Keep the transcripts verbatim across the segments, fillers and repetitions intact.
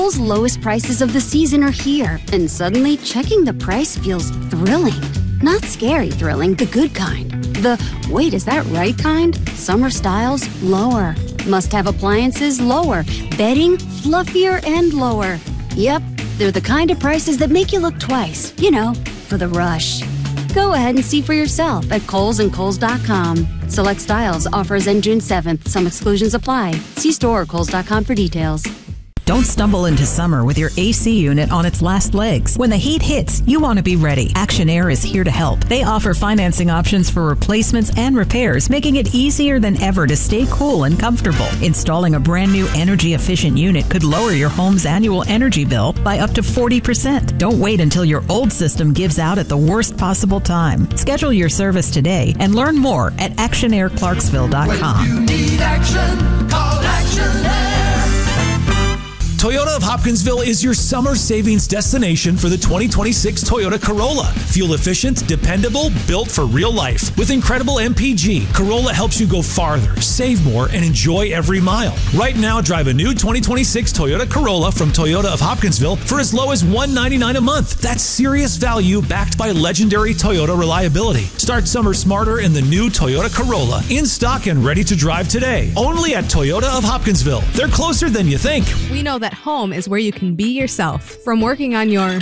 Kohl's lowest prices of the season are here, and suddenly checking the price feels thrilling. Not scary thrilling, the good kind. The, wait, is that right kind? Summer styles, lower. Must-have appliances, lower. Bedding, fluffier and lower. Yep, they're the kind of prices that make you look twice. You know, for the rush. Go ahead and see for yourself at Kohl's and Kohl's dot com. Select styles, offers end June seventh. Some exclusions apply. See store or Kohl's dot com for details. Don't stumble into summer with your A C unit on its last legs. When the heat hits, you want to be ready. Action Air is here to help. They offer financing options for replacements and repairs, making it easier than ever to stay cool and comfortable. Installing a brand new energy-efficient unit could lower your home's annual energy bill by up to forty percent. Don't wait until your old system gives out at the worst possible time. Schedule your service today and learn more at action air clarksville dot com. When you need action, call Action Air. Toyota of Hopkinsville is your summer savings destination for the twenty twenty-six Toyota Corolla. Fuel efficient, dependable, built for real life. With incredible M P G, Corolla helps you go farther, save more, and enjoy every mile. Right now, drive a new twenty twenty-six Toyota Corolla from Toyota of Hopkinsville for as low as one hundred ninety-nine dollars a month. That's serious value backed by legendary Toyota reliability. Start summer smarter in the new Toyota Corolla. In stock and ready to drive today. Only at Toyota of Hopkinsville. They're closer than you think. We know that home is where you can be yourself. From working on your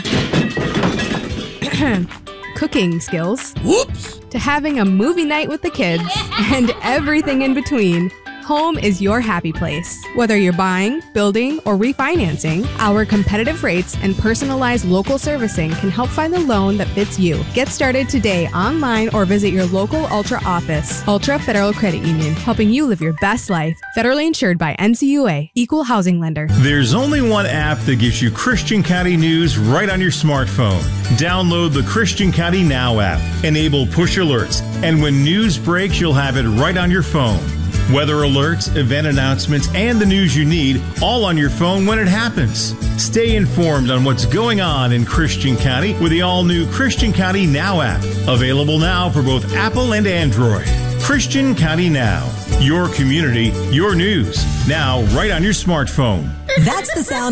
cooking skills, Whoops! to having a movie night with the kids, and everything in between. Home is your happy place. Whether you're buying, building, or refinancing, our competitive rates and personalized local servicing can help find the loan that fits you. Get started today online or visit your local Ultra office. Ultra Federal Credit Union, helping you live your best life. Federally insured by N C U A, Equal Housing Lender. There's only one app that gives you Christian County news right on your smartphone. Download the Christian County Now app. Enable push alerts, and when news breaks, you'll have it right on your phone. Weather alerts, event announcements, and the news you need, all on your phone when it happens. Stay informed on what's going on in Christian County with the all-new Christian County Now app. Available now for both Apple and Android. Christian County Now. Your community, your news. Now right on your smartphone. That's the sound